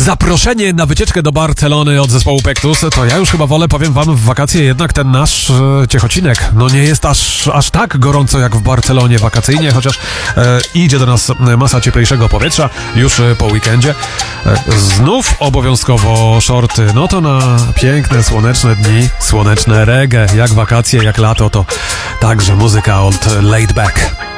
Zaproszenie na wycieczkę do Barcelony od zespołu Pektus, to ja już chyba wolę, powiem wam, w wakacje jednak ten nasz Ciechocinek. No nie jest aż tak gorąco jak w Barcelonie wakacyjnie, chociaż idzie do nas masa cieplejszego powietrza już po weekendzie. Znów obowiązkowo shorty, no to na piękne, słoneczne dni, słoneczne reggae, jak wakacje, jak lato, to także muzyka od Laid Back.